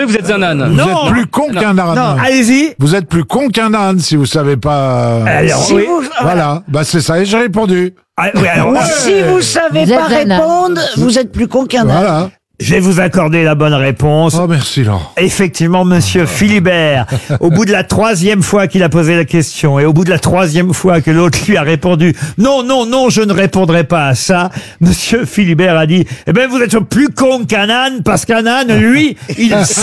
que vous êtes un âne. Vous êtes plus con qu'un âne. Non, allez-y. Vous êtes plus con qu'un âne si vous savez pas. Alors, Si oui. vous, Voilà, bah c'est ça, et j'ai répondu. Ah, oui, alors, si vous savez Vous pas êtes un âne. répondre, vous êtes plus con qu'un âne. Voilà. je vais vous accorder la bonne réponse. Oh merci Laurent. Effectivement, monsieur Philibert, au bout de la 3e fois qu'il a posé la question et au bout de la 3e fois que l'autre lui a répondu « Non, non, non, je ne répondrai pas à ça », monsieur Philibert a dit « Eh bien, vous êtes plus con qu'un âne parce qu'un âne, lui, il sait. »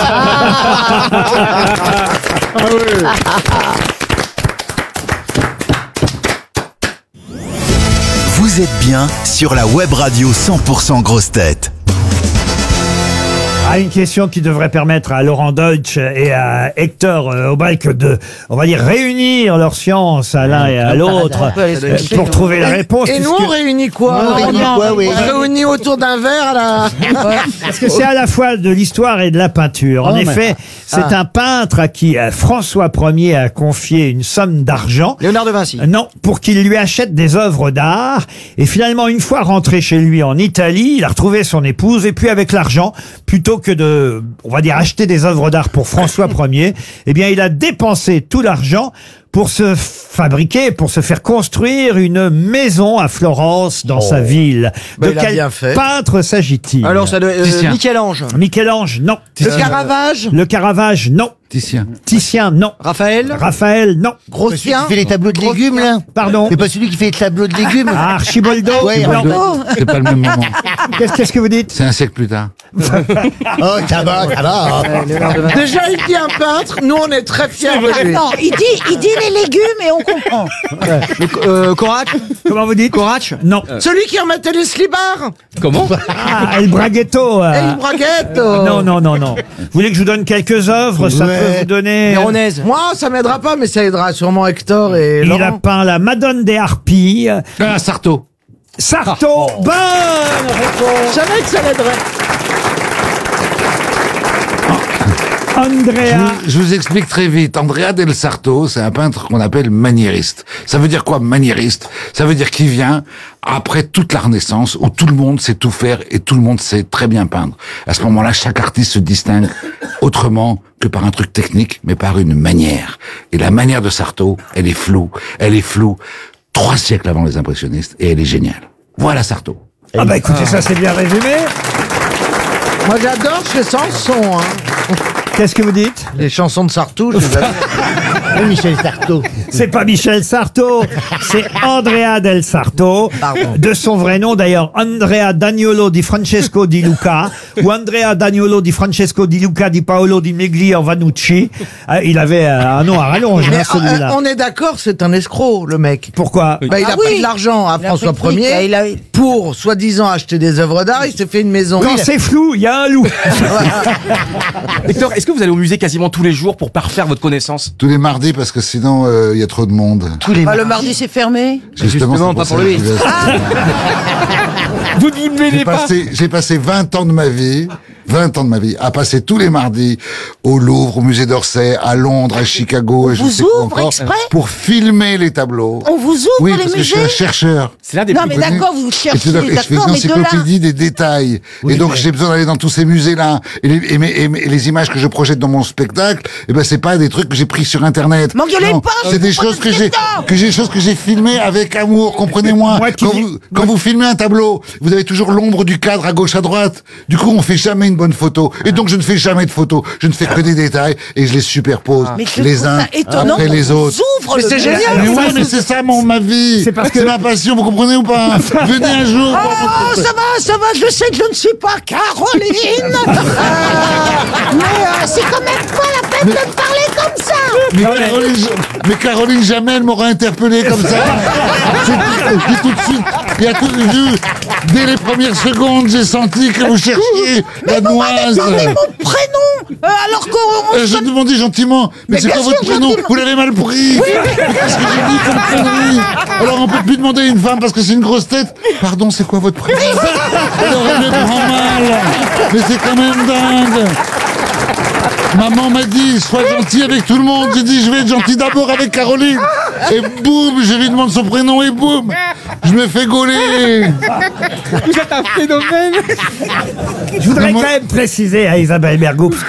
Vous êtes bien sur la web radio 100% grosses têtes. Ah, une question qui devrait permettre à Laurent Deutsch et à Hector Aubalc de, on va dire, réunir leurs sciences à l'un et à l'autre pour trouver la réponse. Et nous, puisque- on réunit quoi? On réunit quoi, oui. On se réunit autour d'un verre, là. Parce que c'est à la fois de l'histoire et de la peinture. En effet, c'est un peintre à qui François Ier a confié une somme d'argent. Léonard de Vinci. Non, pour qu'il lui achète des œuvres d'art. Et finalement, une fois rentré chez lui en Italie, il a retrouvé son épouse. Et puis avec l'argent, plutôt que de, on va dire, acheter des œuvres d'art pour François Ier, eh bien, il a dépensé tout l'argent pour se fabriquer, pour se faire construire une maison à Florence, dans sa ville. Bah, de il a quel bien fait. peintre s'agit-il? Alors, ça doit Michel-Ange. Michel-Ange, non. Le Caravage. Le Caravage, non. Titien. Titien, non. Raphaël. Raphaël, non. Grossien. Qui fait les tableaux de légumes, là? Pardon. C'est pas celui qui fait les tableaux de légumes? Ah, Archiboldo. Ouais, non. C'est pas le même moment. Qu'est-ce que vous dites? C'est un siècle plus tard. Oh, ça va, ça va. Déjà, il dit un peintre. Nous, on est très fiers de lui. Non, il dit les légumes et on comprend. Corac. Comment vous dites? Corac. Non. Celui qui remettait les slibards. Comment? Ah, El Braghetto. El Braghetto. Non, non, non, non. Vous voulez que je vous donne quelques œuvres? Ça peut vous donner... Moi, ça m'aidera pas, mais ça aidera sûrement Hector et Il a Laurent. peint la Madone des Harpies. Ah, Sarto. Sarto. Bonne réponse. Je savais que ça l'aiderait. Andrea. Je vous explique très vite. Andrea del Sarto, c'est un peintre qu'on appelle maniériste. Ça veut dire quoi, maniériste? Ça veut dire qu'il vient après toute la Renaissance, où tout le monde sait tout faire et tout le monde sait très bien peindre. À ce moment-là, chaque artiste se distingue autrement que par un truc technique, mais par une manière. Et la manière de Sarto, elle est floue. Elle est floue 3 siècles avant les impressionnistes, et elle est géniale. Voilà Sarto. Ah bah écoutez, ça c'est bien résumé. Moi, j'adore chez Sanson. Hein. Qu'est-ce que vous dites? Les chansons de Sartou, je les adore. Oui, Michel Sarto. C'est pas Michel Sarto, c'est Andrea del Sarto. Pardon. De son vrai nom d'ailleurs, Andrea Daniolo di Francesco di Luca, ou Andrea Daniolo di Francesco di Luca di Paolo di Meglia Vanucci. Il avait un nom à rallonge, Mais hein, celui-là. on est d'accord, c'est un escroc, le mec. Pourquoi? Bah, il a pris de l'argent à François Ier pour, soi-disant, acheter des œuvres d'art. Il s'est fait une maison. Quand c'est flou, il y a un loup. Hector, est-ce que vous allez au musée quasiment tous les jours pour parfaire votre connaissance? Tous les mardis, parce que sinon, il y a trop de monde. Le mardi, c'est fermé. Justement, Justement, c'est pas ça pour que lui. je vais- Vous ne vous mêlez pas. J'ai passé 20 ans de ma vie, à passer tous les mardis au Louvre, au musée d'Orsay, à Londres, à Chicago, et je vous sais pas ouvre encore, exprès pour filmer les tableaux. On vous ouvre Oui, les parce que je suis musées. un chercheur. C'est l'un des Non, plus mais connus. d'accord, vous Et cherchez, je fais une d'accord, mais de là. encyclopédie des détails. Oui, et donc, mais- j'ai besoin d'aller dans tous ces musées-là. Et les images que je projette dans mon spectacle, eh ben, c'est pas des trucs que j'ai pris sur Internet. M'engueulez Non, pas, je c'est des vous pose choses une que j'ai, question. des choses que j'ai filmées avec amour, comprenez-moi. Moi qui dis- Quand vous filmez un tableau, vous avez toujours l'ombre du cadre à gauche, à droite. Du coup, on fait jamais une bonne photo. Et donc, je ne fais jamais de photos. Je ne fais que des détails et je les superpose Mais je les trouve uns ça étonnant après qu'on les vous autres. ouvre Mais le c'est musée. génial. Mais ouais, mais c'est ça ma vie. C'est parce que- ma passion, vous comprenez ou pas? Venez un jour. Oh, ça va, je sais que je ne suis pas Caroline. Mais c'est quand même pas la peine de me parler comme ça. Mais Caroline jamais elle m'aura interpellé comme ça. J'ai tout de suite, il y a tout vu. Dès les premières secondes, j'ai senti que vous cherchiez la Vous m'avez noise. demandé mon prénom, alors qu'on... Je te demandais gentiment, mais Mais c'est bien quoi sûr, votre prénom? gentiment. Vous l'avez mal pris. Mais qu'est-ce que j'ai dit comme connerie? Alors on peut plus demander à une femme parce que c'est une grosse tête. Pardon, c'est quoi votre prénom? Alors elle me prend mal. Mais c'est quand même dingue. Maman m'a dit, sois gentil avec tout le monde. J'ai dit, je vais être gentil d'abord avec Caroline. Et boum, je lui demande son prénom et boum, je me fais gauler. Je voudrais quand même préciser à Isabelle Mergo, parce que